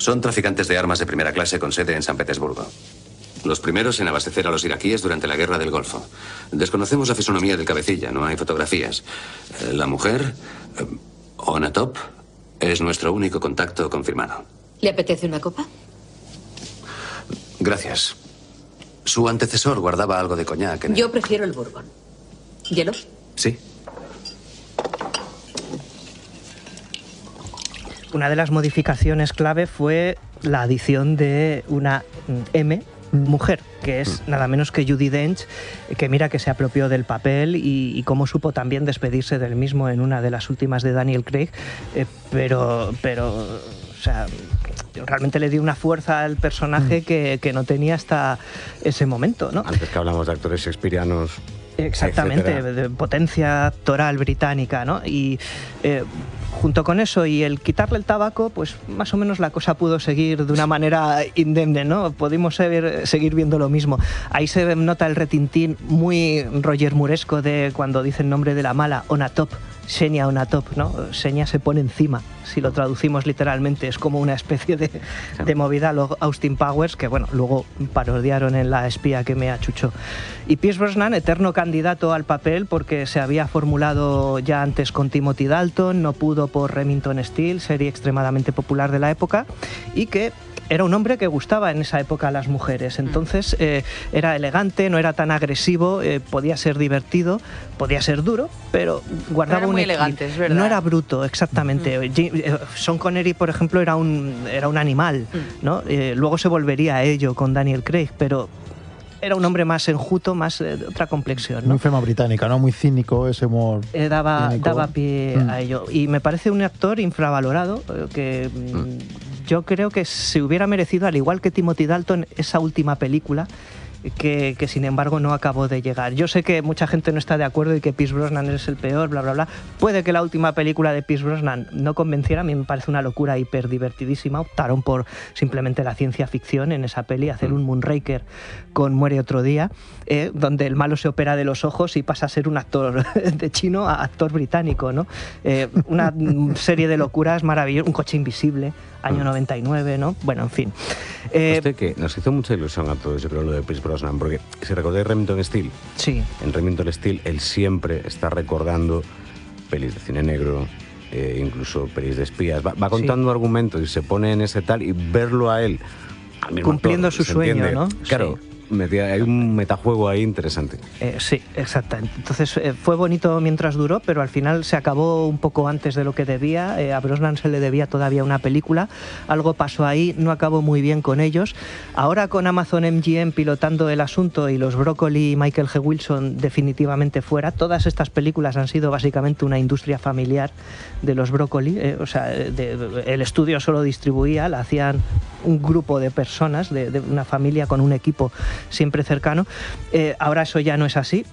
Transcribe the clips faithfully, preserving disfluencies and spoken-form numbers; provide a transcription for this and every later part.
Son traficantes de armas de primera clase con sede en San Petersburgo. Los primeros en abastecer a los iraquíes durante la Guerra del Golfo. Desconocemos la fisonomía del cabecilla, no hay fotografías. La mujer, Onatop, es nuestro único contacto confirmado. ¿Le apetece una copa? Gracias. Su antecesor guardaba algo de coñac en el... Yo prefiero el bourbon. ¿Hielo? Sí. Una de las modificaciones clave fue la adición de una M, mujer, que es nada menos que Judi Dench, que mira que se apropió del papel y, y cómo supo también despedirse del mismo en una de las últimas de Daniel Craig, eh, pero, pero, o sea, realmente le dio una fuerza al personaje mm. que, que no tenía hasta ese momento, ¿no? Antes que hablamos de actores shakespearianos. Exactamente, etcétera. De potencia actoral británica, ¿no? Y eh, junto con eso y el quitarle el tabaco, pues más o menos la cosa pudo seguir de una manera indemne, ¿no? Pudimos seguir, seguir viendo lo mismo. Ahí se nota el retintín muy Roger Mooresco de cuando dice el nombre de la mala, Onatop, Xenia Onatop, ¿no? Xenia se pone encima, si lo traducimos literalmente, es como una especie de, de movida a lo Austin Powers, que bueno, luego parodiaron en La espía que me achuchó. Y Pierce Brosnan, eterno candidato al papel porque se había formulado ya antes con Timothy Dalton, no pudo por Remington Steele, serie extremadamente popular de la época, y que era un hombre que gustaba en esa época a las mujeres. Entonces eh, era elegante, no era tan agresivo, eh, podía ser divertido, podía ser duro, pero guardaba no era un muy elegante, es verdad. No era bruto, exactamente. Mm. Sean Connery, por ejemplo, era un, era un animal, mm. ¿no? Eh, luego se volvería a ello con Daniel Craig, pero era un hombre más enjuto, más eh, de otra complexión, ¿no? Muy fema británica, ¿no? Muy cínico, ese humor eh, daba, cínico. daba pie mm. a ello. Y me parece un actor infravalorado, eh, que mm. yo creo que se hubiera merecido, al igual que Timothy Dalton, esa última película, que, que sin embargo no acabó de llegar. Yo sé que mucha gente no está de acuerdo y que Pierce Brosnan es el peor, bla, bla, bla. Puede que la última película de Pierce Brosnan no convenciera, a mí me parece una locura hiper divertidísima. Optaron por simplemente la ciencia ficción en esa peli, hacer un Moonraker con Muere otro día, eh, donde el malo se opera de los ojos y pasa a ser un actor de chino a actor británico, ¿no? Eh, una serie de locuras maravillosas, Un coche invisible, año noventa y nueve, ¿no? Bueno, en fin. Eh, Usted que nos hizo mucha ilusión a todos, yo creo, lo de Pierce Brosnan, porque si recordáis Remington Steele, sí. en Remington Steele él siempre está recordando pelis de cine negro, eh, incluso pelis de espías, va, va contando sí. argumentos y se pone en ese tal, y verlo a él al mismo cumpliendo actor, su sueño, entiende? ¿no? Claro. Sí. Hay un metajuego ahí interesante. Eh, sí, exactamente. Entonces eh, fue bonito mientras duró, pero al final se acabó un poco antes de lo que debía. Eh, a Brosnan se le debía todavía una película. Algo pasó ahí, no acabó muy bien con ellos. Ahora con Amazon M G M pilotando el asunto y los Broccoli y Michael G. Wilson definitivamente fuera, todas estas películas han sido básicamente una industria familiar de los Broccoli. Eh, o sea, de, de, el estudio solo distribuía, la hacían un grupo de personas, de, de una familia con un equipo siempre cercano. Eh, ahora eso ya no es así,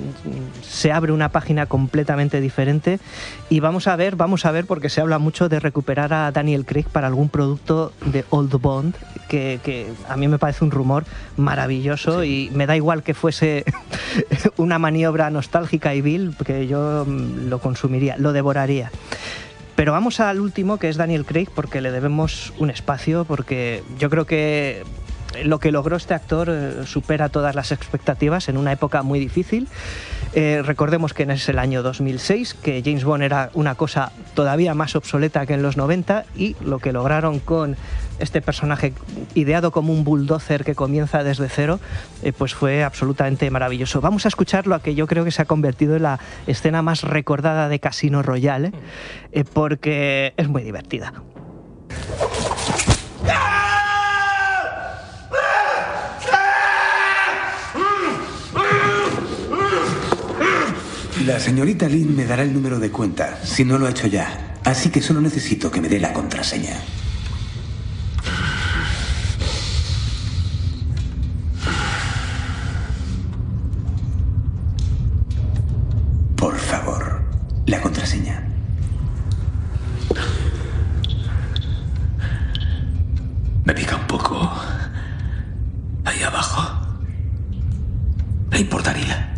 se abre una página completamente diferente y vamos a ver, vamos a ver porque se habla mucho de recuperar a Daniel Craig para algún producto de Old Bond, que, que a mí me parece un rumor maravilloso, sí. Y me da igual que fuese una maniobra nostálgica y vil, porque yo lo consumiría, lo devoraría. Pero vamos al último, que es Daniel Craig, porque le debemos un espacio, porque yo creo que lo que logró este actor eh, supera todas las expectativas en una época muy difícil. Eh, recordemos que es el año dos mil seis, que James Bond era una cosa todavía más obsoleta que en los noventa, y lo que lograron con este personaje ideado como un bulldozer que comienza desde cero, eh, pues fue absolutamente maravilloso. Vamos a escucharlo, a que yo creo que se ha convertido en la escena más recordada de Casino Royale, eh, porque es muy divertida. La señorita Lynn me dará el número de cuenta, si no lo ha hecho ya. Así que solo necesito que me dé la contraseña. Por favor, la contraseña. Me pica un poco ahí abajo. ¿Le importaría?